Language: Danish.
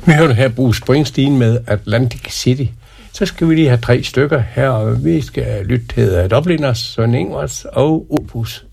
Vi hørte her Bruce Springsteen med Atlantic City. Så skal vi lige have 3 stykker her, og vi skal lytte til Dubliners, Søren Ingvars og Opus.